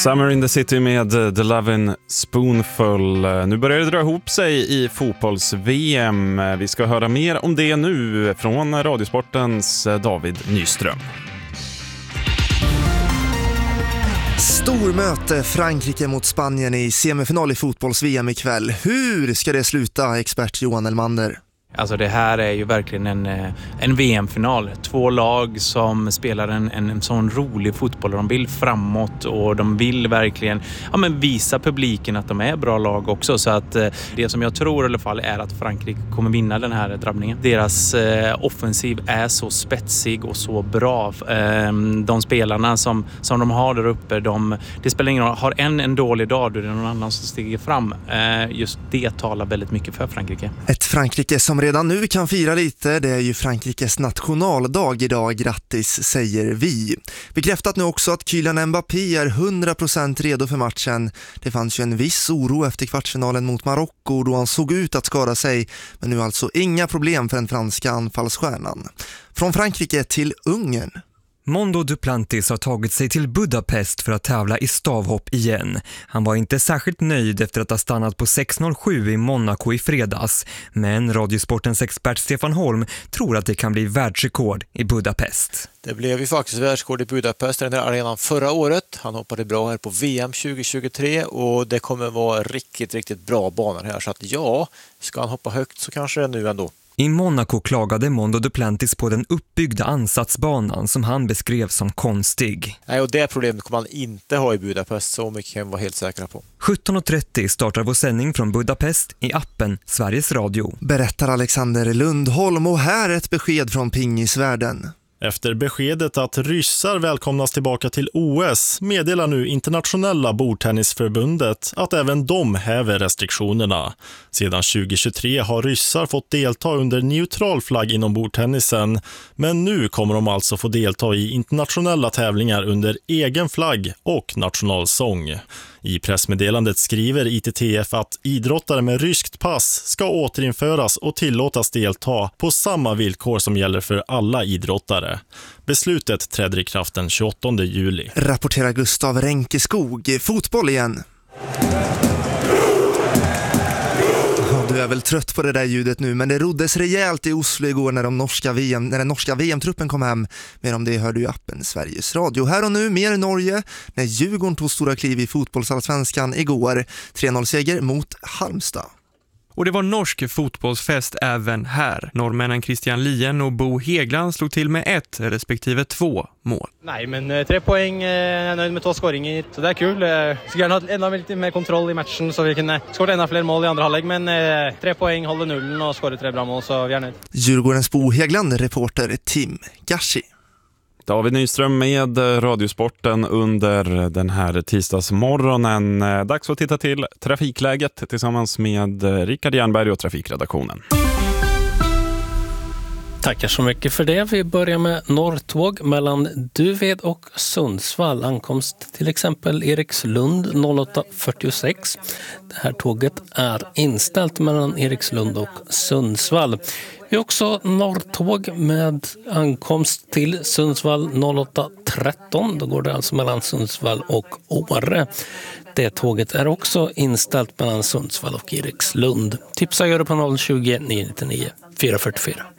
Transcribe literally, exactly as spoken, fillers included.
Summer in the City med The Lovin' Spoonful. Nu börjar det dra ihop sig i fotbolls-V M. Vi ska höra mer om det nu från Radiosportens David Nyström. Stormöte Frankrike mot Spanien i semifinal i fotbolls-V M ikväll. Hur ska det sluta, expert Johan Elmander? Alltså det här är ju verkligen en, en V M-final. Två lag som spelar en, en, en sån rolig fotboll. De vill framåt och de vill verkligen ja, men visa publiken att de är bra lag också. Så att det som jag tror i alla fall är att Frankrike kommer vinna den här drabbningen. Deras eh, offensiv är så spetsig och så bra. Eh, de spelarna som, som de har där uppe, de, det spelar ingen roll. Har en en dålig dag, då är det någon annan som stiger fram. Eh, just det talar väldigt mycket för Frankrike. Ett Frankrike som redan nu kan fira lite, det är ju Frankrikes nationaldag idag, grattis säger vi. Bekräftat nu också att Kylian Mbappé är hundra procent redo för matchen. Det fanns ju en viss oro efter kvartsfinalen mot Marocko då han såg ut att skada sig, men nu alltså inga problem för den franska anfallsstjärnan. Från Frankrike till Ungern. Mondo Duplantis har tagit sig till Budapest för att tävla i stavhopp igen. Han var inte särskilt nöjd efter att ha stannat på sex noll sju i Monaco i fredags. Men Radiosportens expert Stefan Holm tror att det kan bli världsrekord i Budapest. Det blev ju faktiskt världsrekord i Budapest, den där arenan förra året. Han hoppade bra här på V M tjugo tjugotre och det kommer vara riktigt, riktigt bra banor här. Så att ja, ska han hoppa högt så kanske det nu ändå. I Monaco klagade Mondo Duplantis på den uppbyggda ansatsbanan som han beskrev som konstig. Nej, och det problemet kommer han inte ha i Budapest, så mycket kan vi vara helt säkra på. sjutton trettio startar vår sändning från Budapest i appen Sveriges Radio. Berättar Alexander Lundholm, och här ett besked från pingisvärlden. Efter beskedet att ryssar välkomnas tillbaka till O S meddelar nu Internationella bordtennisförbundet att även de häver restriktionerna. Sedan tjugo tjugotre har ryssar fått delta under neutral flagg inom bordtennisen, men nu kommer de alltså få delta i internationella tävlingar under egen flagg och nationalsång. I pressmeddelandet skriver I T T F att idrottare med ryskt pass ska återinföras och tillåtas delta på samma villkor som gäller för alla idrottare. Beslutet träder i kraft den tjugoåttonde juli. Rapporterar Gustav Ränkeskog. Fotboll igen. Du är väl trött på det där ljudet nu, men det roddes rejält i Oslo igår när, de norska V M, när den norska V M-truppen kom hem. Mer om det hör du i appen Sveriges Radio. Här och nu mer Norge när Djurgården tog stora kliv i fotbollsallsvenskan igår. tre noll-seger mot Halmstad. Och det var norsk fotbollsfest även här. Norrmännen Christian Lien och Bo Hegland slog till med ett respektive två mål. Nej, men eh, tre poäng, eh, jag är nöjd med två skåringar, så det är kul. Jag skulle gärna ha ännu lite mer kontroll i matchen så vi kunde skåra ännu fler mål i andra halvlek, men eh, tre poäng, håller nullen och skåra tre bra mål, så vi är nöjd. Djurgårdens Bo Hegland, reporter Tim Gashi. David Nyström med Radiosporten under den här tisdagsmorgonen. Dags att titta till trafikläget tillsammans med Rickard Jernberg och trafikredaktionen. Tackar så mycket för det. Vi börjar med Norrtåg mellan Duved och Sundsvall. Ankomst till exempel Erikslund åtta fyrtiosex. Det här tåget är inställt mellan Erikslund och Sundsvall. Vi har också Norrtåg med ankomst till Sundsvall åtta tretton. Då går det alltså mellan Sundsvall och Åre. Det tåget är också inställt mellan Sundsvall och Erikslund. Tipsa gör det på noll tjugo, nio nittionio, fyra fyrtiofyra.